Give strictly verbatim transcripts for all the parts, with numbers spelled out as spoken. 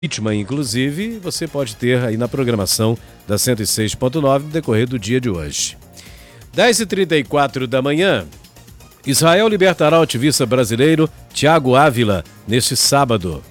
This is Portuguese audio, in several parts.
Vítima, inclusive, você pode ter aí na programação da cento e seis ponto nove no decorrer do dia de hoje. dez e trinta e quatro da manhã, Israel libertará o ativista brasileiro Thiago Ávila neste sábado.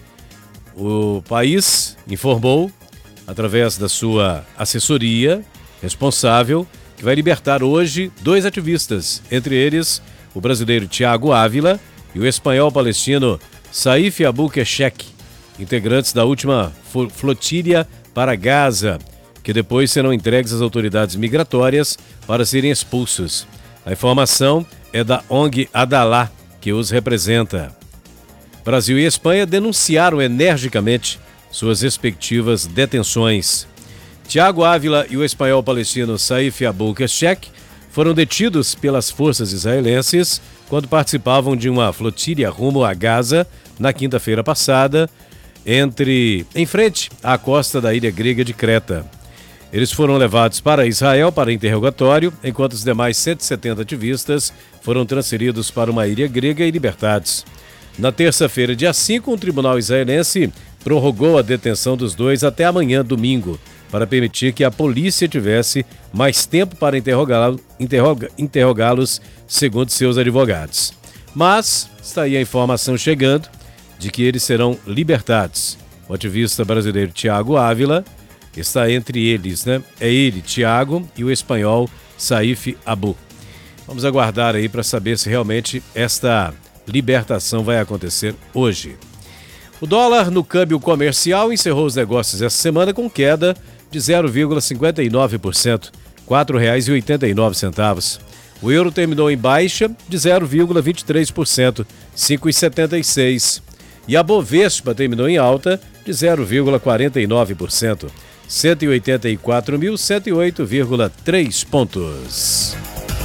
O país informou, através da sua assessoria responsável, que vai libertar hoje dois ativistas, entre eles o brasileiro Thiago Ávila e o espanhol palestino Saif Albuquerque, integrantes da última flotilha para Gaza, que depois serão entregues às autoridades migratórias para serem expulsos. A informação é da O N G Adalá, que os representa. Brasil e Espanha denunciaram energicamente suas respectivas detenções. Thiago Ávila e o espanhol palestino Saif Albuquerque foram detidos pelas forças israelenses quando participavam de uma flotilha rumo a Gaza na quinta-feira passada, entre em frente à costa da ilha grega de Creta. Eles foram levados para Israel para interrogatório, enquanto os demais cento e setenta ativistas foram transferidos para uma ilha grega e libertados. Na terça-feira, dia cinco, um tribunal israelense prorrogou a detenção dos dois até amanhã, domingo, para permitir que a polícia tivesse mais tempo para interrogá-los, interroga, interrogá-los, segundo seus advogados. Mas está aí a informação chegando de que eles serão libertados. O ativista brasileiro Thiago Ávila está entre eles, né? É ele, Thiago, e o espanhol Saif Abu. Vamos aguardar aí para saber se realmente esta libertação vai acontecer hoje. O dólar no câmbio comercial encerrou os negócios essa semana com queda de zero vírgula cinquenta e nove por cento, quatro reais e oitenta e nove centavos. O euro terminou em baixa de zero vírgula vinte e três por cento, cinco reais e setenta e seis centavos. E a Bovespa terminou em alta de zero vírgula quarenta e nove por cento, cento e oitenta e quatro mil, cento e oito vírgula três pontos.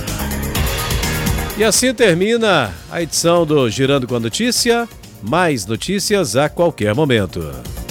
E assim termina a edição do Girando com a Notícia. Mais notícias a qualquer momento.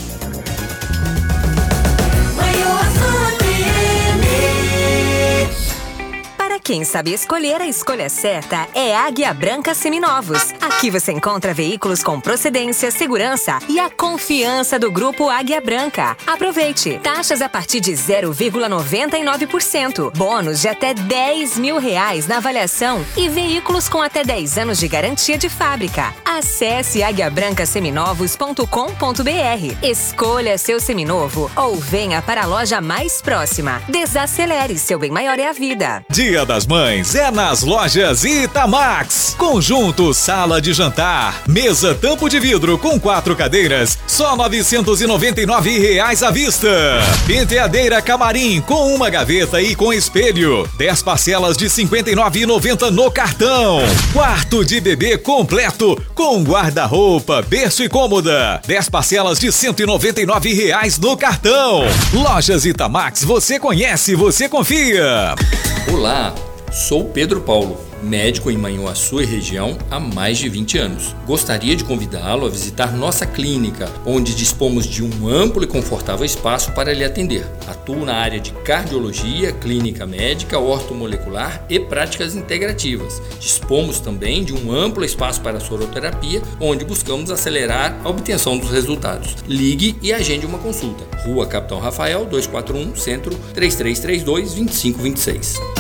Quem sabe escolher a escolha certa é Águia Branca Seminovos. Aqui você encontra veículos com procedência, segurança e a confiança do Grupo Águia Branca. Aproveite! Taxas a partir de zero vírgula noventa e nove por cento. Bônus de até dez mil reais na avaliação e veículos com até dez anos de garantia de fábrica. Acesse águia branca seminovos ponto com ponto br. Escolha seu seminovo ou venha para a loja mais próxima. Desacelere, seu bem maior é a vida. Dia das Mães é nas lojas Itamax. Conjunto sala de jantar, mesa tampo de vidro com quatro cadeiras, só novecentos e noventa e nove reais à vista. Penteadeira camarim com uma gaveta e com espelho, dez parcelas de cinquenta e nove reais e noventa centavos no cartão. Quarto de bebê completo com guarda-roupa, berço e cômoda, dez parcelas de cento e noventa e nove reais no cartão. Lojas Itamax, você conhece, você confia. Olá, sou Pedro Paulo, médico em Manhuaçu e região há mais de vinte anos. Gostaria de convidá-lo a visitar nossa clínica, onde dispomos de um amplo e confortável espaço para lhe atender. Atuo na área de cardiologia, clínica médica, ortomolecular e práticas integrativas. Dispomos também de um amplo espaço para soroterapia, onde buscamos acelerar a obtenção dos resultados. Ligue e agende uma consulta. Rua Capitão Rafael, duzentos e quarenta e um, Centro, três três três dois, dois cinco dois seis.